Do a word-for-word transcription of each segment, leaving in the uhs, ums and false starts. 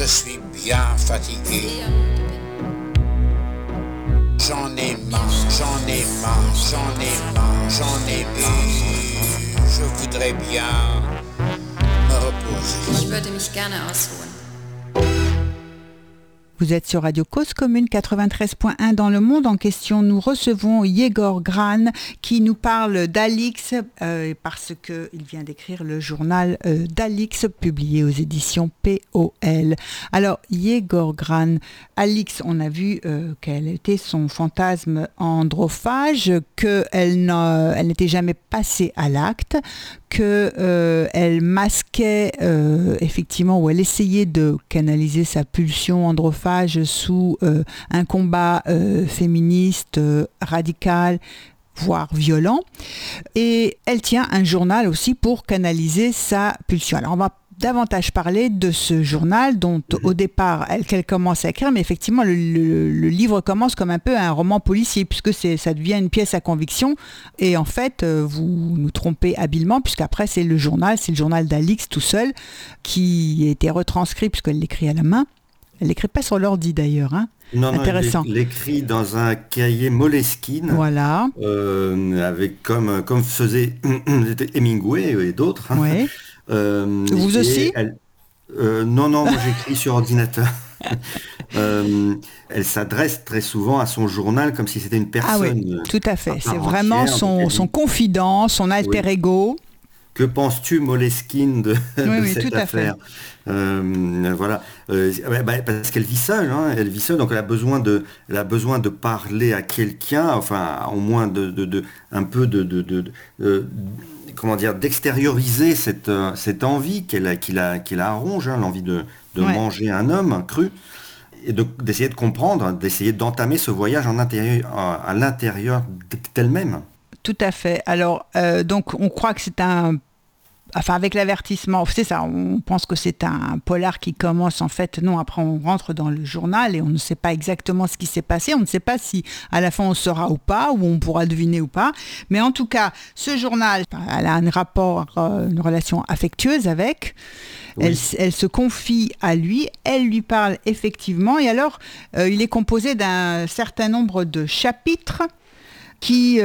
Je suis bien fatigué. J'en ai marre, j'en ai marre, j'en ai marre, j'en ai marre. Je voudrais bien me reposer. Ich würde mich gerne ausruhen. Vous êtes sur Radio Cause Commune quatre-vingt-treize point un dans le monde. En question, nous recevons Yegor Gran qui nous parle d'Alix euh, parce qu'il vient d'écrire le journal euh, d'Alix publié aux éditions P O L. Alors, Yegor Gran, Alix, on a vu euh, quel était son fantasme androphage, qu'elle elle n'était jamais passée à l'acte, qu'elle euh, masquait euh, effectivement, ou elle essayait de canaliser sa pulsion androphage sous euh, un combat euh, féministe euh, radical, voire violent. Et elle tient un journal aussi pour canaliser sa pulsion. Alors on va davantage parler de ce journal dont au départ elle, qu'elle commence à écrire, mais effectivement le, le, le livre commence comme un peu un roman policier puisque c'est, ça devient une pièce à conviction et en fait vous nous trompez habilement puisqu'après c'est le journal, c'est le journal d'Alix tout seul qui a été retranscrit puisqu'elle l'écrit à la main. Elle l'écrit pas sur l'ordi d'ailleurs, hein. Non, Intéressant. non, elle l'écrit dans un cahier Moleskine. Voilà. Euh, avec comme comme faisait Hemingway et d'autres. Hein. Ouais. Euh, Vous aussi elle, euh, Non, non, moi j'écris sur ordinateur. euh, elle s'adresse très souvent à son journal comme si c'était une personne. Ah oui, tout à fait. C'est vraiment son, son confident, son alter oui. ego. Que penses-tu, Moleskine, de, oui, de oui, cette tout à affaire fait. euh, Voilà, euh, bah, parce qu'elle vit seule, hein, elle vit seule, donc elle a besoin de, elle a besoin de parler à quelqu'un, enfin, au moins de, de, de un peu de, de, de, de, de comment dire, d'extérioriser cette, cette envie qu'elle a, qu'il a, qu'il a à ronge, hein, l'envie de, de ouais. manger un homme cru, et de, d'essayer de comprendre, d'essayer d'entamer ce voyage en intérieur, à l'intérieur d'elle-même. Tout à fait. Alors, euh, donc, on croit que c'est un... Enfin, avec l'avertissement, c'est ça, on pense que c'est un polar qui commence, en fait, non, après on rentre dans le journal et on ne sait pas exactement ce qui s'est passé, on ne sait pas si à la fin on saura ou pas, ou on pourra deviner ou pas, mais en tout cas, ce journal, elle a un rapport, une relation affectueuse avec, oui. elle, elle se confie à lui, elle lui parle effectivement, et alors, euh, il est composé d'un certain nombre de chapitres qui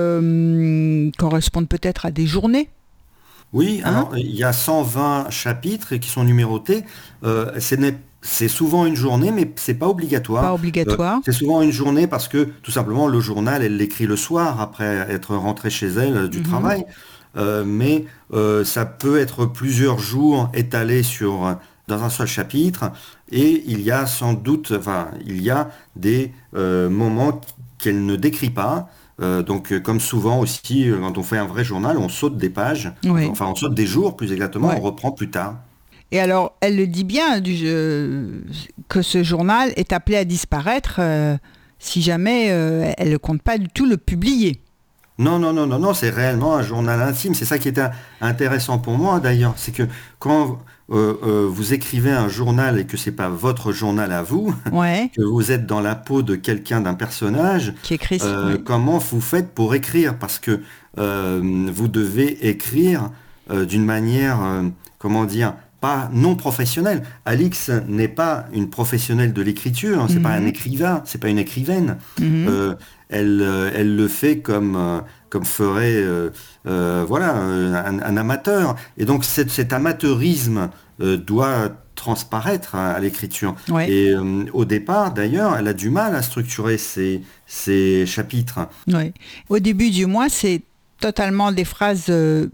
euh, correspondent peut-être à des journées. Oui, hein alors il y a cent vingt chapitres qui sont numérotés. Euh, c'est, c'est souvent une journée, mais c'est pas obligatoire. Pas obligatoire. Euh, c'est souvent une journée parce que tout simplement le journal, elle l'écrit le soir après être rentrée chez elle euh, du mm-hmm. travail. Euh, mais euh, ça peut être plusieurs jours étalés sur dans un seul chapitre. Et il y a sans doute, enfin, il y a des euh, moments qu'elle ne décrit pas. Euh, donc, euh, comme souvent aussi, euh, quand on fait un vrai journal, on saute des pages, oui. enfin on saute des jours plus exactement, ouais. on reprend plus tard. Et alors, elle le dit bien du, euh, que ce journal est appelé à disparaître euh, si jamais euh, elle ne compte pas du tout le publier. Non, non, non, non, non, c'est réellement un journal intime. C'est ça qui est un, intéressant pour moi d'ailleurs, c'est que quand euh, euh, vous écrivez un journal et que c'est pas votre journal à vous, ouais. que vous êtes dans la peau de quelqu'un, d'un personnage, qui écrit, euh, oui. comment vous faites pour écrire ? Parce que euh, vous devez écrire euh, d'une manière, euh, comment dire, pas non professionnelle. Alix n'est pas une professionnelle de l'écriture, hein, c'est mm-hmm. pas un écrivain, c'est pas une écrivaine. Mm-hmm. Euh, elle, euh, elle le fait comme, euh, comme ferait euh, euh, voilà, un, un amateur. Et donc cet, cet amateurisme euh, doit transparaître à, à l'écriture. Ouais. Et euh, au départ, d'ailleurs, elle a du mal à structurer ses, ses chapitres. Ouais. Au début du mois, c'est totalement des phrases... Euh...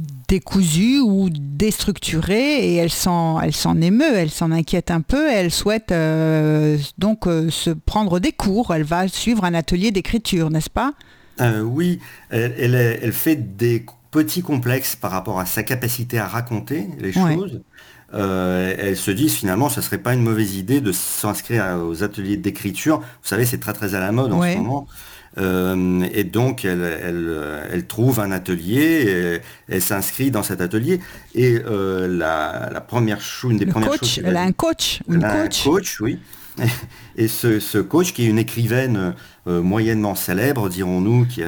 décousue ou déstructurée et elle s'en, elle s'en émeut, elle s'en inquiète un peu, elle souhaite euh, donc euh, se prendre des cours, elle va suivre un atelier d'écriture, n'est-ce pas ? euh, Oui, elle, elle, elle fait des petits complexes par rapport à sa capacité à raconter les choses. Ouais. Euh, elle se dit finalement ce serait pas une mauvaise idée de s'inscrire aux ateliers d'écriture, vous savez c'est très très à la mode en ouais. ce moment. Euh, et donc elle, elle, elle trouve un atelier, et elle s'inscrit dans cet atelier et euh, la, la première chose, une des Le premières coach, choses, elle a un coach, une elle a coach. un coach, oui. Et ce, ce coach qui est une écrivaine euh, moyennement célèbre, dirons-nous, qui a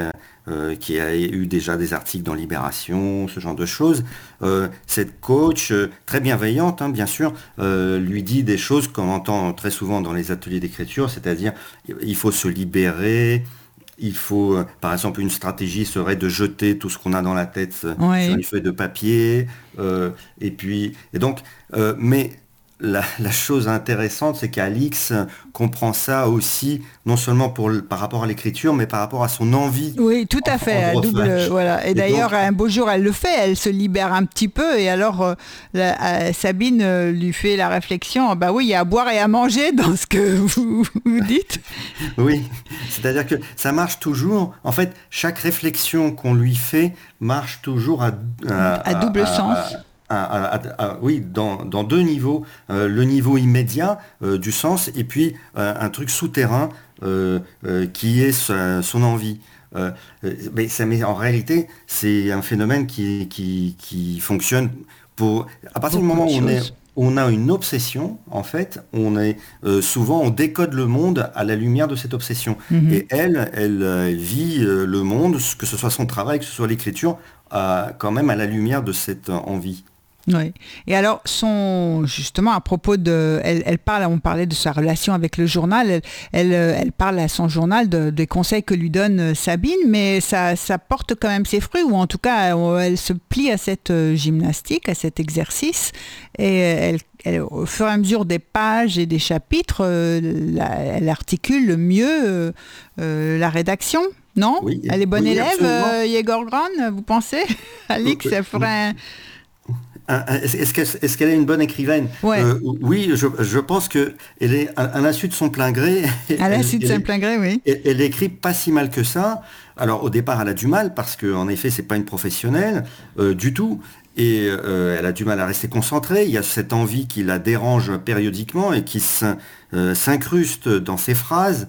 euh, qui a eu déjà des articles dans Libération, ce genre de choses. Euh, cette coach, euh, très bienveillante, hein, bien sûr, euh, lui dit des choses qu'on entend très souvent dans les ateliers d'écriture, c'est-à-dire il faut se libérer. Il faut, euh, par exemple, une stratégie serait de jeter tout ce qu'on a dans la tête euh, Oui. sur une feuille de papier. Euh, et puis, et donc, euh, mais la, la chose intéressante, c'est qu'Alix comprend ça aussi, non seulement pour le- par rapport à l'écriture, mais par rapport à son envie. Oui, tout à en- fait. en à double, revanche. voilà. Et, Et d'ailleurs, donc- un beau jour, elle le fait. Elle se libère un petit peu. Et alors, euh, la- euh, Sabine euh, lui fait la réflexion. Bah oui, il y a à boire et à manger dans ce que vous, vous dites. Oui, c'est-à-dire que ça marche toujours. En fait, chaque réflexion qu'on lui fait marche toujours à, À double sens. à- à- à- à- oui, dans, dans deux niveaux. Euh, le niveau immédiat euh, du sens et puis euh, un truc souterrain euh, euh, qui est sa- son envie. Euh, euh, mais, ça, mais en réalité, c'est un phénomène qui, qui, qui fonctionne pour... À partir Beaucoup du moment de où on est, choses. on a une obsession, en fait, on est euh, souvent on décode le monde à la lumière de cette obsession. Mhm. Et elle, elle, euh, vit euh, le monde, que ce soit son travail, que ce soit l'écriture, à- quand même à la lumière de cette euh, envie. Oui. Et alors, son, justement, à propos de... Elle, elle parle, on parlait de sa relation avec le journal, elle, elle, euh, elle parle à son journal de- des conseils que lui donne euh, Sabine, mais ça, ça porte quand même ses fruits, ou en tout cas, euh, elle se plie à cette euh, gymnastique, à cet exercice, et elle, elle, au fur et à mesure des pages et des chapitres, euh, la- elle articule mieux euh, euh, la rédaction. Non? Oui, Elle est bonne oui, élève, absolument. euh, Yegor Gran, vous pensez? Alix, Euh, elle ferait un... Un- un- Est-ce est-ce qu'elle est-ce qu'elle est une bonne écrivaine? Ouais. Euh, Oui, je, je pense que elle est à, à l'insu de son plein gré. À la elle- suite de elle- saint plein gré, oui. Elle, elle écrit pas si mal que ça. Alors au départ, elle a du mal parce qu'en effet, c'est pas une professionnelle euh, du tout. Et euh, elle a du mal à rester concentrée. Il y a cette envie qui la dérange périodiquement et qui s'in- euh, s'incruste dans ses phrases.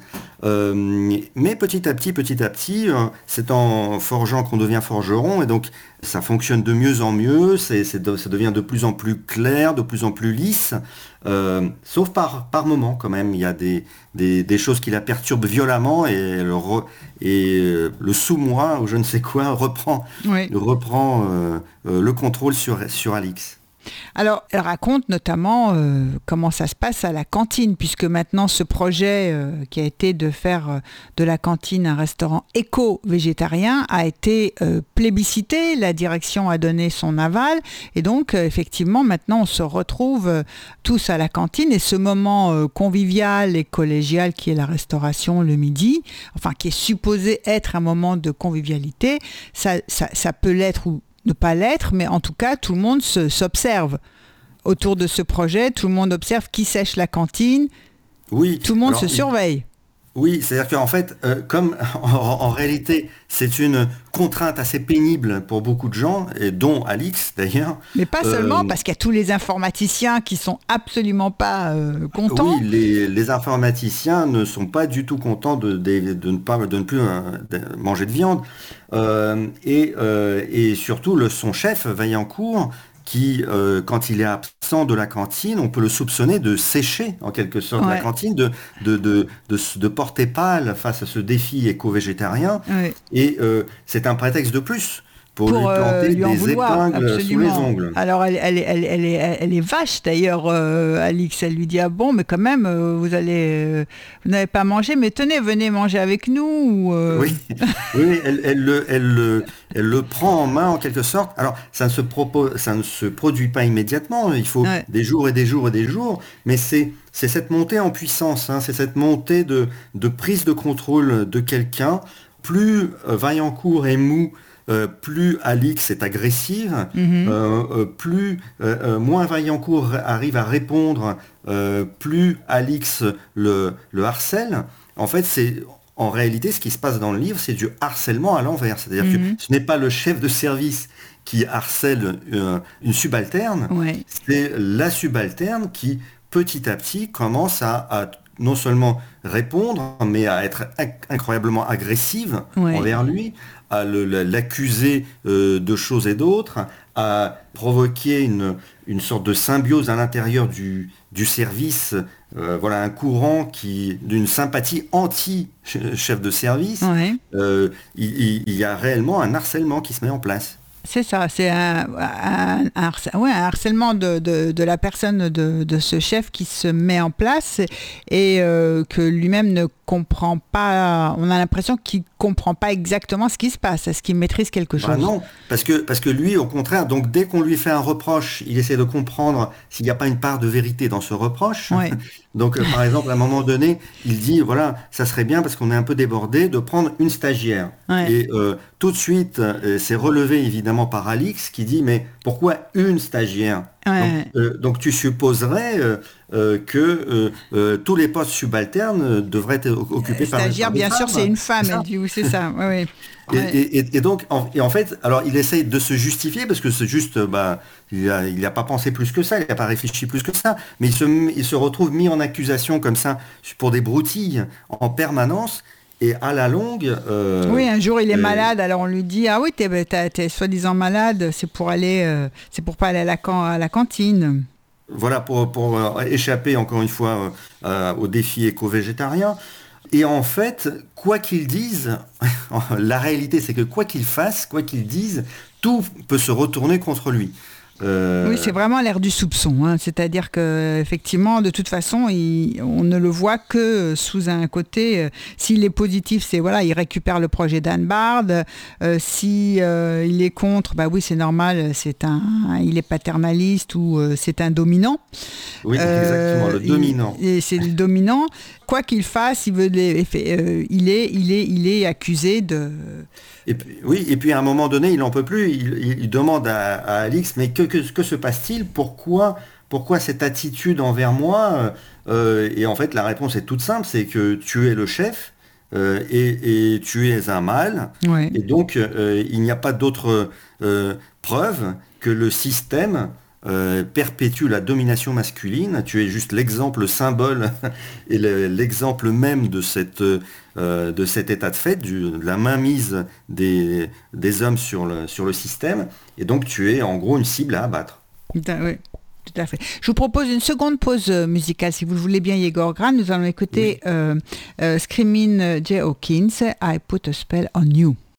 Euh, mais petit à petit, petit à petit, euh, c'est en forgeant qu'on devient forgeron. Et donc, ça fonctionne de mieux en mieux. C'est, c'est de- ça devient de plus en plus clair, de plus en plus lisse. Euh, sauf par, par moment, quand même. Il y a des, des, des choses qui la perturbent violemment et, elle re- et euh, le sous-moi, ou je ne sais quoi, reprend, Oui. reprend euh, euh, le contrôle sur, sur Alix. Alors, elle raconte notamment euh, comment ça se passe à la cantine, puisque maintenant ce projet euh, qui a été de faire euh, de la cantine un restaurant éco-végétarien a été euh, plébiscité, la direction a donné son aval, et donc euh, effectivement maintenant on se retrouve euh, tous à la cantine, et ce moment euh, convivial et collégial qui est la restauration le midi, enfin qui est supposé être un moment de convivialité, ça, ça, ça peut l'être ou ne pas l'être, mais en tout cas, tout le monde se- s'observe. Autour de ce projet, tout le monde observe qui sèche la cantine, Oui. tout le monde Alors, se il- surveille. Oui, c'est-à-dire qu'en fait, euh, comme en, en réalité, c'est une contrainte assez pénible pour beaucoup de gens, et dont Alix d'ailleurs. Mais pas seulement, Euh, parce qu'il y a tous les informaticiens qui sont absolument pas euh, contents. Oui, les, les informaticiens ne sont pas du tout contents de, de- de ne, pas, de ne plus euh, de manger de viande. Euh, et, euh, et surtout, le, son chef, Vaillancourt, qui, euh, quand il est absent de la cantine, on peut le soupçonner de sécher, en quelque sorte, Ouais. la cantine, de, de, de, de, s- de porter pâle face à ce défi éco-végétarien. Oui. Et euh, c'est un prétexte de plus pour, lui Pour euh, planter lui en des vouloir, épingles sous les absolument. ongles. Alors, elle, elle, elle, elle est, elle est vache d'ailleurs, euh, Alix. Elle lui dit, ah bon, mais quand même, euh, vous allez, euh, vous n'avez pas mangé, mais tenez, venez manger avec nous. Ou, euh, Oui, oui, oui, elle, elle le, elle, le, elle le prend en main en quelque sorte. Alors, ça ne se propose, ça ne se produit pas immédiatement. Il faut Ouais. des jours et des jours et des jours. Mais c'est, c'est cette montée en puissance, hein, c'est cette montée de, de prise de contrôle de quelqu'un. Plus euh, Vaillancourt est mou, euh, plus Alix est agressive, Mhm. euh, euh, plus euh, euh, moins Vaillancourt arrive à répondre, euh, plus Alix le, le harcèle. En fait, c'est en réalité ce qui se passe dans le livre, c'est du harcèlement à l'envers. C'est-à-dire Mhm. que ce n'est pas le chef de service qui harcèle euh, une subalterne, Ouais. c'est la subalterne qui petit à petit commence à, à non seulement répondre, mais à être inc- incroyablement agressive Ouais. envers lui, à le, l'accuser euh, de choses et d'autres, à provoquer une, une sorte de symbiose à l'intérieur du, du service, euh, voilà, un courant qui, d'une sympathie anti-chef de service, Ouais. euh, il, il y a réellement un harcèlement qui se met en place. C'est ça, c'est un, un, un, harcè- ouais, un harcèlement de, de, de la personne de, de ce chef qui se met en place et euh, que lui-même ne comprend pas, on a l'impression qu'il ne comprend pas exactement ce qui se passe, est-ce qu'il maîtrise quelque chose? Bah non, parce que, parce que lui, au contraire, donc dès qu'on lui fait un reproche, il essaie de comprendre s'il n'y a pas une part de vérité dans ce reproche. Ouais. Donc, euh, par exemple, à un moment donné, il dit, voilà, ça serait bien, parce qu'on est un peu débordé, de prendre une stagiaire. Ouais. Et euh, tout de suite, euh, c'est relevé évidemment par Alix, qui dit, mais pourquoi une stagiaire? Ouais. Donc, euh, donc tu supposerais euh, euh, que euh, euh, tous les postes subalternes euh, devraient être o- occupés par, Stagiaire, par des bien sûr, femmes. c'est une femme, C'est ça. elle dit, oui, c'est ça. Ouais, ouais. Et, Ouais. et- et- et donc, en, et en fait, alors il essaye de se justifier parce que c'est juste, euh, bah, il n'a il a pas pensé plus que ça, il n'a pas réfléchi plus que ça, mais il se, il se retrouve mis en accusation comme ça pour des broutilles en permanence et à la longue. euh, Oui, un jour il est euh, malade, alors on lui dit ah oui, t'es, t'es, t'es soi-disant malade, c'est pour aller, euh, c'est pour pas aller à la, can- à la cantine. Voilà, pour, pour euh, échapper encore une fois euh, euh, au défi éco-végétarien. Et en fait, quoi qu'ils disent, la réalité c'est que quoi qu'ils fassent, quoi qu'ils disent, tout peut se retourner contre lui. Euh, Oui, c'est vraiment l'ère du soupçon, hein. C'est-à-dire que effectivement, de toute façon, il- on ne le voit que sous un côté. euh, S'il est positif, c'est voilà, il récupère le projet d'Anne Bard. Euh, si euh, il est contre, bah oui, c'est normal, c'est un, il est paternaliste ou euh, c'est un dominant. Oui, Euh, exactement, le il- dominant. et c'est le dominant. Quoi qu'il fasse, il veut, les- euh, il est, il est, il est accusé de. Et puis, oui, et puis à un moment donné, il n'en peut plus. Il, il- il demande à, à Alix, mais que, que, que se passe-t-il? Pourquoi, pourquoi cette attitude envers moi? Euh, Et en fait, la réponse est toute simple, c'est que tu es le chef euh, et, et tu es un mâle. Ouais. Et donc, euh, il n'y a pas d'autre euh, preuve que le système euh, perpétue la domination masculine. Tu es juste l'exemple symbole et le- l'exemple même de, cette, euh, de cet état de fait, du- de la mainmise des, des hommes sur le, sur le système. Et donc, tu es en gros une cible à abattre. Tout à- oui, tout à fait. Je vous propose une seconde pause euh, musicale, si vous le voulez bien, Yegor Gran. Nous allons écouter euh, euh, Screaming Jay Hawkins, I Put a Spell on You.